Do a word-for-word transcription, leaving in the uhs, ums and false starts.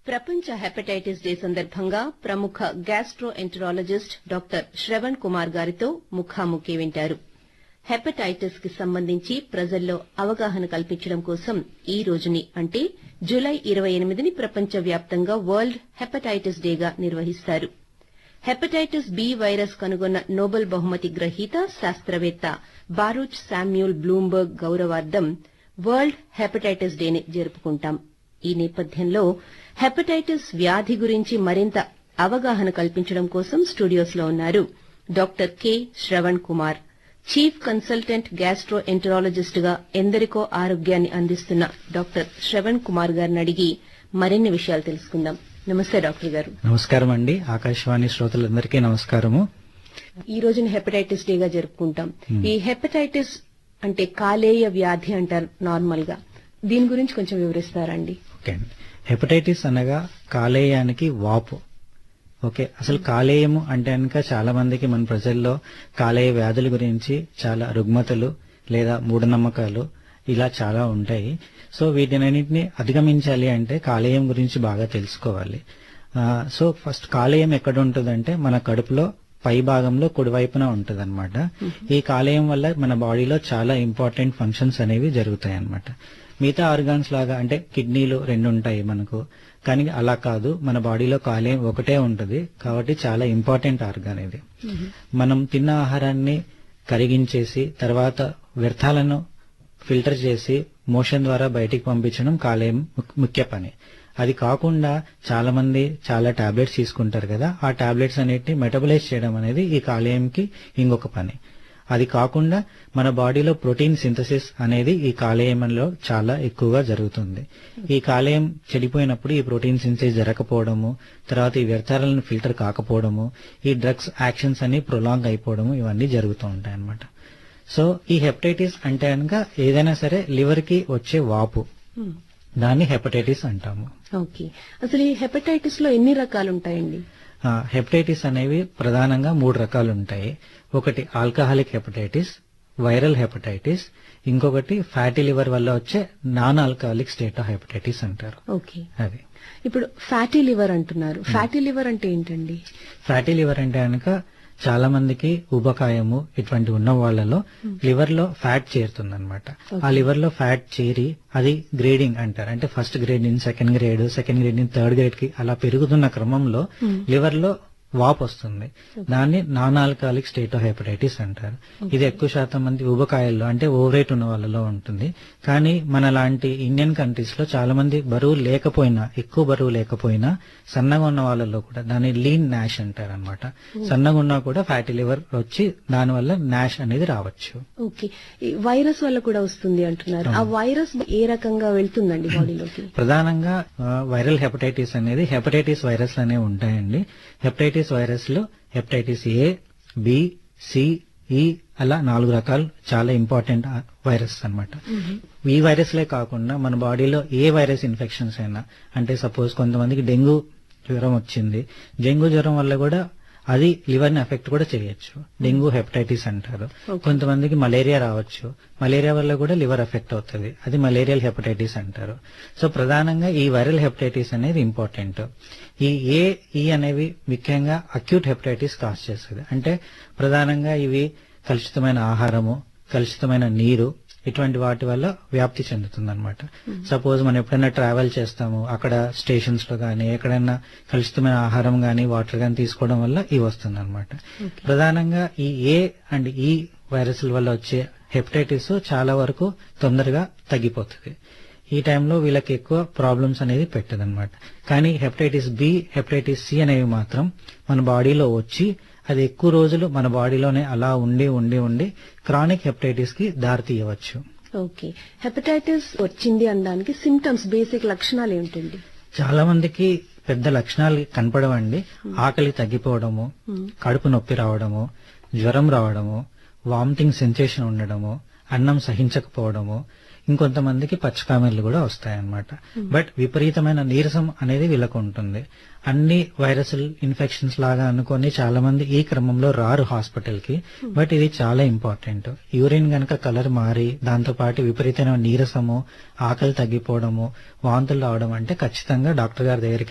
ప్రపంచ hepatitis day సందర్భంగా ప్రముఖ గ్యాస్ట్రోఎంటరాలజిస్ట్ డాక్టర్ శ్రవణ్ కుమార్ గారితో ముఖాముఖి వింటారు. హెపటైటిస్ కి సంబంధించి ప్రజల్లో అవగాహన కల్పించడం కోసం ఈ రోజుని అంటే జూలై ఇరవై ఎనిమిదిని ప్రపంచ వ్యాప్తంగా వరల్డ్ హెపటైటిస్ డేగా నిర్వహిస్తారు. హెపటైటిస్ బి వైరస్ కనుగొన్న నోబెల్ బహుమతి గ్రహీత శాస్త్రవేత్త బారూచ్ శామ్యూల్ బ్లూంబర్గ్ గౌరవార్థం వరల్డ్ హెపటైటిస్ డేని జరుపుకుంటాం. ఈ నేపథ్యంలో హెపటైటిస్ వ్యాధి గురించి మరింత అవగాహన కల్పించడం కోసం స్టూడియోస్ లో ఉన్నారు doctor K Shravan Kumar. Chief consultant gastro enterologist గా ఎందరికో ఆరోగ్యాన్ని అందిస్తున్న డాక్టర్ శ్రవణ్ కుమార్ గారిని అడిగి మరిన్ని విషయాలు తెలుసుకుందాం. నమస్తే డాక్టర్ గారు. నమస్కారం అండి. ఆకాశవాణి శ్రోతలందరికీ నమస్కారము. ఈ రోజున హెపటైటిస్ డేగా జరుపుకుంటాం. ఈ హెపటైటిస్ అంటే కాలేయ వ్యాధి అంటారు నార్మల్ గా. దీని గురించి కొంచెం వివరిస్తారండి. ఓకే అండి. హెపటైటిస్ అనగా కాలేయానికి వాపు. ఓకే, అసలు కాలేయము అంటే కనుక చాలా మందికి మన ప్రజల్లో కాలేయ వ్యాధుల గురించి చాలా రుగ్మతలు లేదా మూఢనమ్మకాలు ఇలా చాలా ఉంటాయి. సో వీటినన్నింటినీ అధిగమించాలి అంటే కాలేయం గురించి బాగా తెలుసుకోవాలి. సో ఫస్ట్ కాలేయం ఎక్కడ ఉంటుందంటే మన కడుపులో పై భాగంలో కుడివైపున ఉంటుంది అనమాట. ఈ కాలేయం వల్ల మన బాడీలో చాలా ఇంపార్టెంట్ ఫంక్షన్స్ అనేవి జరుగుతాయి అనమాట. మిగతా ఆర్గాన్స్ లాగా అంటే కిడ్నీలు రెండు ఉంటాయి మనకు, కానీ అలా కాదు, మన బాడీలో కాలేయం ఒకటే ఉంటుంది. కాబట్టి చాలా ఇంపార్టెంట్ ఆర్గాన్ ఇది. మనం తిన్న ఆహారాన్ని కరిగించేసి తర్వాత వ్యర్థాలను ఫిల్టర్ చేసి మోషన్ ద్వారా బయటికి పంపించడం కాలేయం ముఖ్య పని. అది కాకుండా చాలా మంది చాలా టాబ్లెట్స్ తీసుకుంటారు కదా, ఆ టాబ్లెట్స్ అన్నిటిని మెటబలైజ్ చేయడం అనేది ఈ కాలేయంకి ఇంకొక పని. అది కాకుండా మన బాడీలో ప్రోటీన్ సింథసిస్ అనేది ఈ కాలేయంలో చాలా ఎక్కువగా జరుగుతుంది. ఈ కాలేయం చెడిపోయినప్పుడు ఈ ప్రోటీన్ సింథసిస్ జరగకపోవడము, తర్వాత ఈ వ్యర్థాలను ఫిల్టర్ కాకపోవడము, ఈ డ్రగ్స్ యాక్షన్స్ అన్ని ప్రొలాంగ్ అయిపోవడము, ఇవన్నీ జరుగుతూ ఉంటాయి అన్నమాట. సో ఈ హెపటైటిస్ అంటే కనుక ఏదైనా సరే లివర్ కి వచ్చే వాపు, దాన్ని హెపటైటిస్ అంటాము. ఓకే, అసలు ఈ హెపటైటిస్ లో ఎన్ని రకాలు ఉంటాయండి? హెపటైటిస్ అనేవి ప్రధానంగా మూడు రకాలు ఉంటాయి. ఒకటి ఆల్కహాలిక్ హెపటైటిస్, వైరల్ హెపటైటిస్, ఇంకొకటి ఫ్యాటీ లివర్ వల్ల వచ్చే non alcoholic state of hepatitis అంటారు. ఓకే, అది ఇప్పుడు ఫ్యాటీ లివర్ అంటున్నారు. ఫ్యాటీ లివర్ అంటే ఏంటండి? ఫ్యాటీ లివర్ అంటే కనుక చాలా మందికి ఉబకాయము ఇటువంటి ఉన్న వాళ్ళలో లివర్ లో ఫ్యాట్ చేరుతుంది అనమాట. ఆ లివర్ లో ఫ్యాట్ చేరి అది గ్రేడింగ్ అంటారు. అంటే ఫస్ట్ గ్రేడ్ నుంచి సెకండ్ గ్రేడ్, సెకండ్ గ్రేడ్ నుంచి థర్డ్ గ్రేడ్ కి అలా పెరుగుతున్న క్రమంలో లివర్ లో వాపు వస్తుంది. దాన్ని non alcoholic state of hepatitis అంటారు. ఇది ఎక్కువ శాతం మంది ఉబకాయల్లో అంటే ఓవర్ ఉన్న వాళ్ళలో ఉంటుంది. కానీ మన లాంటి ఇండియన్ కంట్రీస్ లో చాలా మంది బరువు లేకపోయినా, ఎక్కువ బరువు లేకపోయినా సన్నగా ఉన్న వాళ్ళలో కూడా దాన్ని లీన్ నాష్ అంటారు అనమాట. సన్నగా ఉన్నా కూడా ఫ్యాటీ లివర్ వచ్చి దానివల్ల నాష్ అనేది రావచ్చు. ఓకే, వైరస్ వల్ల కూడా వస్తుంది అంటున్నారు. ఆ వైరస్ ఏ రకంగా వెళ్తుందండి బాడీలోకి? ప్రధానంగా వైరల్ హెపటైటిస్ అనేది హెపటైటిస్ వైరస్ అనేవి ఉంటాయండి. హెపటైటిస్ వైరస్ లో హెపటైటిస్ ఏ, బి, సి, ఈ అలా నాలుగు రకాలు చాలా ఇంపార్టెంట్ వైరస్ అన్నమాట. ఈ వైరస్లే కాకుండా మన బాడీలో ఏ వైరస్ ఇన్ఫెక్షన్స్ అయినా, అంటే సపోజ్ కొంతమందికి డెంగ్యూ జ్వరం వచ్చింది, డెంగ్యూ జ్వరం వల్ల కూడా అది లివర్ ని ఎఫెక్ట్ కూడా చేయొచ్చు. డెంగ్యూ హెపటైటిస్ అంటారు. కొంతమందికి మలేరియా రావచ్చు, మలేరియా వల్ల కూడా లివర్ ఎఫెక్ట్ అవుతుంది, అది మలేరియల్ హెపటైటిస్ అంటారు. సో ప్రధానంగా ఈ వైరల్ హెపటైటిస్ అనేది ఇంపార్టెంట్. ఈ ఏ, ఈ అనేవి ముఖ్యంగా అక్యూట్ హెపటైటిస్ కాజ్ చేస్తుంది. అంటే ప్రధానంగా ఇవి కలుషితమైన ఆహారము, కలుషితమైన నీరు, ఇటువంటి వాటి వల్ల వ్యాప్తి చెందుతుంది అనమాట. సపోజ్ మనం ఎప్పుడైనా ట్రావెల్ చేస్తాము, అక్కడ స్టేషన్స్ లో గానీ ఎక్కడైనా కలుషితమైన ఆహారం గానీ వాటర్ గానీ తీసుకోవడం వల్ల ఇవి వస్తుంది అనమాట. ప్రధానంగా ఈ ఏ అండ్ ఈ వైరస్ల వల్ల వచ్చే హెపటైటిస్ చాలా వరకు తొందరగా తగ్గిపోతుంది. ఈ టైంలో వీళ్ళకి ఎక్కువ ప్రాబ్లమ్స్ అనేది పెట్టదన్నమాట. కానీ హెపటైటిస్ బి, హెపటైటిస్ సి అనేవి మాత్రం మన బాడీలో వచ్చి అది ఎక్కువ రోజులు మన బాడీలోనే అలా ఉండి ఉండి ఉండి క్రానిక్ హెపటైటిస్ కి దారి తీయవచ్చు. ఓకే, హెపటైటిస్ వచ్చింది అనడానికి సిమ్టమ్స్, బేసిక్ లక్షణాలు ఏంటండి? చాలా మందికి పెద్ద లక్షణాలు కనపడవండి. ఆకలి తగ్గిపోవడము, కడుపు నొప్పి రావడము, జ్వరం రావడము, వామిటింగ్ సెన్సేషన్ ఉండడము, అన్నం సహించకపోవడము, ఇంకొంతమందికి పచ్చకామెర్లు కూడా వస్తాయన్నమాట. బట్ విపరీతమైన నీరసం అనేది వీళ్ళకు ఉంటుంది. అన్ని వైరల్ ఇన్ఫెక్షన్స్ లాగా అనుకొని చాలా మంది ఈ క్రమంలో రారు హాస్పిటల్ కి. బట్ ఇది చాలా ఇంపార్టెంట్. యూరిన్ గనక కలర్ మారి దాంతో పాటు విపరీతమైన నీరసము, ఆకలి తగ్గిపోవడము, వాంతులు రావడం అంటే ఖచ్చితంగా డాక్టర్ గారి దగ్గరికి